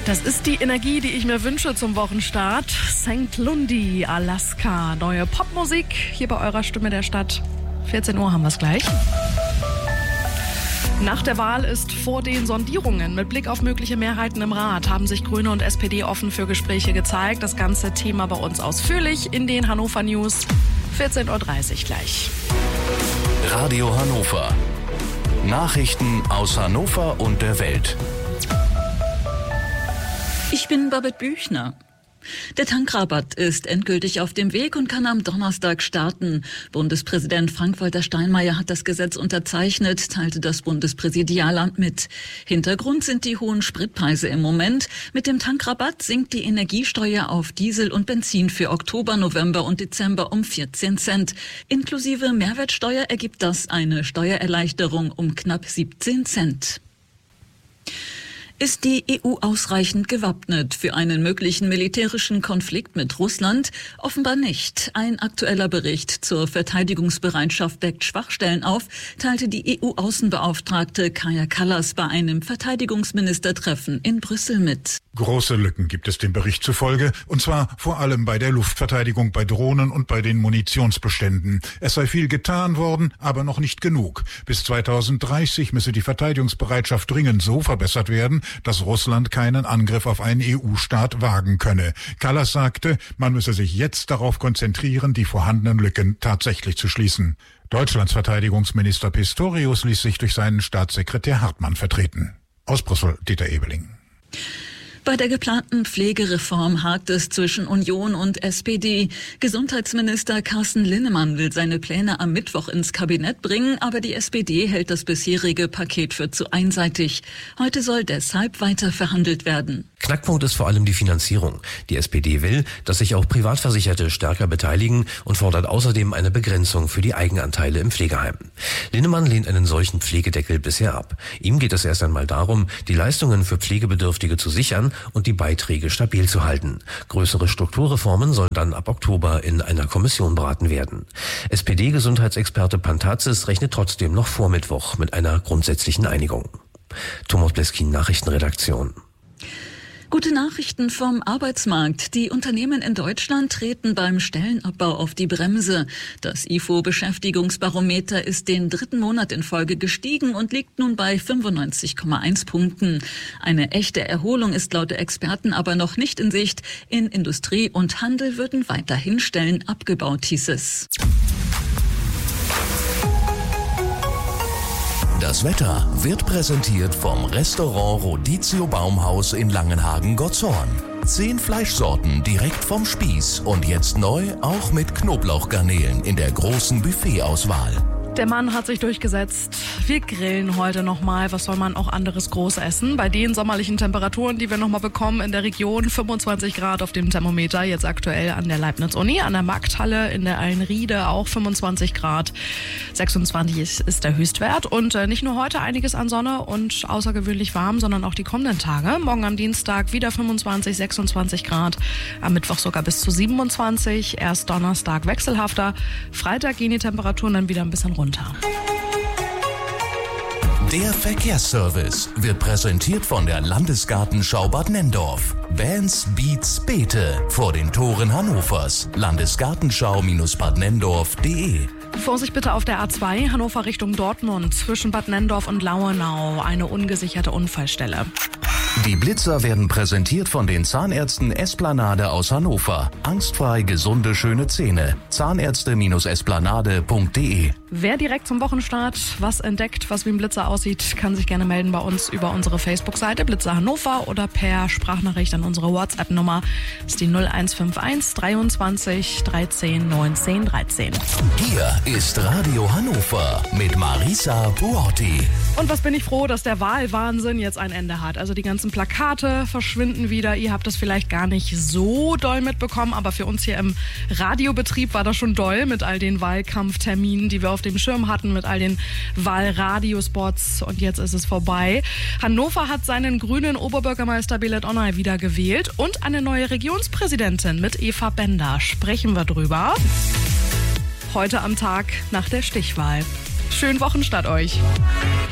Das ist die Energie, die ich mir wünsche zum Wochenstart. St. Lundi, Alaska. Neue Popmusik hier bei eurer Stimme der Stadt. 14 Uhr haben wir es gleich. Nach der Wahl ist vor den Sondierungen mit Blick auf mögliche Mehrheiten im Rat haben sich Grüne und SPD offen für Gespräche gezeigt. Das ganze Thema bei uns ausführlich in den Hannover News. 14.30 Uhr gleich. Radio Hannover. Nachrichten aus Hannover und der Welt. Ich bin Babette Büchner. Der Tankrabatt ist endgültig auf dem Weg und kann am Donnerstag starten. Bundespräsident Frank-Walter Steinmeier hat das Gesetz unterzeichnet, teilte das Bundespräsidialamt mit. Hintergrund sind die hohen Spritpreise im Moment. Mit dem Tankrabatt sinkt die Energiesteuer auf Diesel und Benzin für Oktober, November und Dezember um 14 Cent. Inklusive Mehrwertsteuer ergibt das eine Steuererleichterung um knapp 17 Cent. Ist die EU ausreichend gewappnet für einen möglichen militärischen Konflikt mit Russland? Offenbar nicht. Ein aktueller Bericht zur Verteidigungsbereitschaft deckt Schwachstellen auf, teilte die EU-Außenbeauftragte Kaja Kallas bei einem Verteidigungsministertreffen in Brüssel mit. Große Lücken gibt es dem Bericht zufolge, und zwar vor allem bei der Luftverteidigung, bei Drohnen und bei den Munitionsbeständen. Es sei viel getan worden, aber noch nicht genug. Bis 2030 müsse die Verteidigungsbereitschaft dringend so verbessert werden, dass Russland keinen Angriff auf einen EU-Staat wagen könne. Kallas sagte, man müsse sich jetzt darauf konzentrieren, die vorhandenen Lücken tatsächlich zu schließen. Deutschlands Verteidigungsminister Pistorius ließ sich durch seinen Staatssekretär Hartmann vertreten. Aus Brüssel, Dieter Ebeling. Bei der geplanten Pflegereform hakt es zwischen Union und SPD. Gesundheitsminister Carsten Linnemann will seine Pläne am Mittwoch ins Kabinett bringen, aber die SPD hält das bisherige Paket für zu einseitig. Heute soll deshalb weiter verhandelt werden. Knackpunkt ist vor allem die Finanzierung. Die SPD will, dass sich auch Privatversicherte stärker beteiligen und fordert außerdem eine Begrenzung für die Eigenanteile im Pflegeheim. Linnemann lehnt einen solchen Pflegedeckel bisher ab. Ihm geht es erst einmal darum, die Leistungen für Pflegebedürftige zu sichern und die Beiträge stabil zu halten. Größere Strukturreformen sollen dann ab Oktober in einer Kommission beraten werden. SPD-Gesundheitsexperte Pantazis rechnet trotzdem noch vor Mittwoch mit einer grundsätzlichen Einigung. Thomas Bleskin, Nachrichtenredaktion. Gute Nachrichten vom Arbeitsmarkt. Die Unternehmen in Deutschland treten beim Stellenabbau auf die Bremse. Das IFO-Beschäftigungsbarometer ist den 3. Monat in Folge gestiegen und liegt nun bei 95,1 Punkten. Eine echte Erholung ist laut der Experten aber noch nicht in Sicht. In Industrie und Handel würden weiterhin Stellen abgebaut, hieß es. Das Wetter wird präsentiert vom Restaurant Rodizio Baumhaus in Langenhagen-Gottshorn. 10 Fleischsorten direkt vom Spieß und jetzt neu auch mit Knoblauchgarnelen in der großen Buffetauswahl. Der Mann hat sich durchgesetzt. Wir grillen heute nochmal. Was soll man auch anderes groß essen? Bei den sommerlichen Temperaturen, die wir nochmal bekommen in der Region, 25 Grad auf dem Thermometer, jetzt aktuell an der Leibniz-Uni, an der Markthalle, in der Allenriede auch 25 Grad. 26 ist der Höchstwert. Und nicht nur heute einiges an Sonne und außergewöhnlich warm, sondern auch die kommenden Tage. Morgen am Dienstag wieder 25, 26 Grad. Am Mittwoch sogar bis zu 27. Erst Donnerstag wechselhafter. Freitag gehen die Temperaturen dann wieder ein bisschen runter. Der Verkehrsservice wird präsentiert von der Landesgartenschau Bad Nenndorf. Bands, Beats, Beete vor den Toren Hannovers. Landesgartenschau-badnendorf.de. Vorsicht bitte auf der A2 Hannover Richtung Dortmund zwischen Bad Nenndorf und Lauenau. Eine ungesicherte Unfallstelle. Die Blitzer werden präsentiert von den Zahnärzten Esplanade aus Hannover. Angstfrei gesunde, schöne Zähne. Zahnärzte-esplanade.de. Wer direkt zum Wochenstart was entdeckt, was wie ein Blitzer aussieht, kann sich gerne melden bei uns über unsere Facebook-Seite Blitzer Hannover oder per Sprachnachricht an unsere WhatsApp-Nummer. Das ist die 0151 23 13 19 13. Hier ist Radio Hannover mit Marisa Buotti. Und was bin ich froh, dass der Wahlwahnsinn jetzt ein Ende hat. Also die ganzen Plakate verschwinden wieder. Ihr habt das vielleicht gar nicht so doll mitbekommen, aber für uns hier im Radiobetrieb war das schon doll mit all den Wahlkampfterminen, die wir auf dem Schirm hatten, mit all den Wahlradiospots. Und jetzt ist es vorbei. Hannover hat seinen grünen Oberbürgermeister Belet Onay wieder gewählt und eine neue Regionspräsidentin mit Eva Bender. Sprechen wir drüber. Heute am Tag nach der Stichwahl. Schönen Wochenstart euch.